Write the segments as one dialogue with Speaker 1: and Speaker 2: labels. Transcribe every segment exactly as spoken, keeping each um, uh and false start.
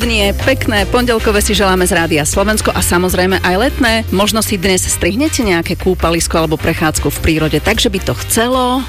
Speaker 1: Nie, pekné pondelkové si želáme z Rádia Slovensko a samozrejme aj letné. Možno si dnes strihnete nejaké kúpalisko alebo prechádzku v prírode, takže by to chcelo.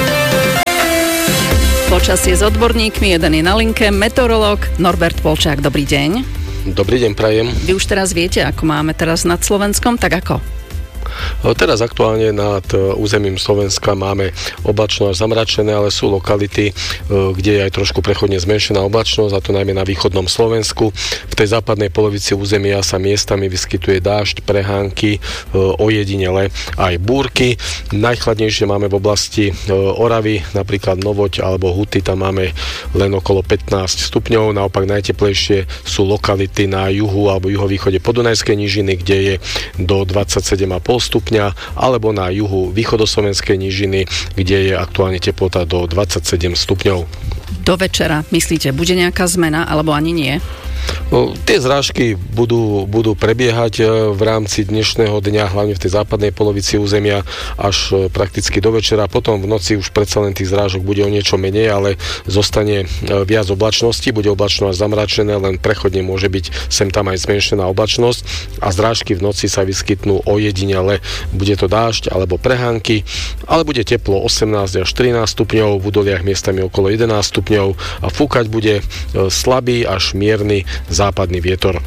Speaker 1: Počasie s odborníkmi, jeden je na linke, meteorológ Norbert Polčák, dobrý deň.
Speaker 2: Dobrý deň, prajem.
Speaker 1: Vy už teraz viete, ako máme teraz nad Slovenskom, tak ako?
Speaker 2: Teraz aktuálne nad územím Slovenska máme oblačno až zamračené, ale sú lokality, kde je aj trošku prechodne zmenšená oblačnosť, a to najmä na východnom Slovensku. V tej západnej polovici územia sa miestami vyskytuje dážď, prehánky, ojedinele aj búrky. Najchladnejšie máme v oblasti Oravy, napríklad Novoť alebo Huty, tam máme len okolo pätnásť stupňov, naopak najteplejšie sú lokality na juhu alebo juhovýchode Podunajskej nížiny, kde je do dvadsaťsedem a pol stupňa, alebo na juhu východoslovenskej nížiny, kde je aktuálne teplota do dvadsaťsedem stupňov.
Speaker 1: Do večera, myslíte, bude nejaká zmena, alebo ani nie?
Speaker 2: No, tie zrážky budú, budú prebiehať v rámci dnešného dňa, hlavne v tej západnej polovici územia, až prakticky do večera. Potom v noci už predsa len tých zrážok bude o niečo menej, ale zostane viac oblačnosti, bude oblačno až zamračené, len prechodne môže byť sem tam aj zmenšená oblačnosť a zrážky v noci sa vyskytnú ojedinele. Bude to dážď alebo prehánky, ale bude teplo osemnásť až trinásť stupňov, v údoliach miestami okolo jedenásť stupňov a fúkať bude slabý až mierny západný vietor.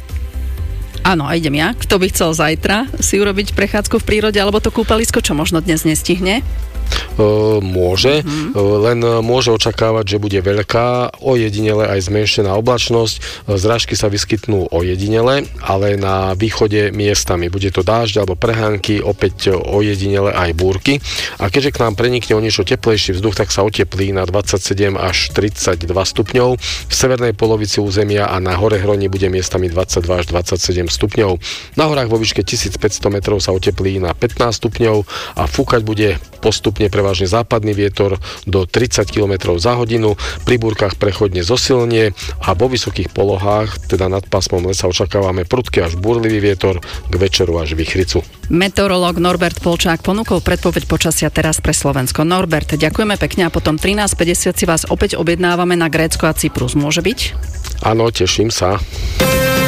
Speaker 1: Áno, a idem ja. Kto by chcel zajtra si urobiť prechádzku v prírode alebo to kúpalisko, čo možno dnes nestihne?
Speaker 2: Môže, mm-hmm. len môže očakávať, že bude veľká, ojedinele aj zmenšená oblačnosť. Zrážky sa vyskytnú ojedinele, ale na východe miestami. Bude to dážď alebo prehánky, opäť ojedinele aj búrky. A keďže k nám prenikne o niečo teplejší vzduch, tak sa oteplí na dvadsaťsedem až tridsaťdva stupňov. V severnej polovici územia a na hore hroni bude miestami dvadsaťdva až dvadsaťsedem stupňov. Na horách vo výške tisícpäťsto metrov sa oteplí na pätnásť stupňov a fúkať bude postupne prevažne západný vietor do tridsať kilometrov za hodinu, pri búrkach prechodne zosilnie a vo vysokých polohách, teda nad pásmom lesa, očakávame prudký až búrlivý vietor, k večeru až vichricu.
Speaker 1: Meteorológ Norbert Polčák ponúkol predpoveď počasia teraz pre Slovensko. Norbert, ďakujeme pekne a potom trinásť päťdesiat si vás opäť objednávame na Grécko a Cyprus. Môže byť?
Speaker 2: Áno, teším sa.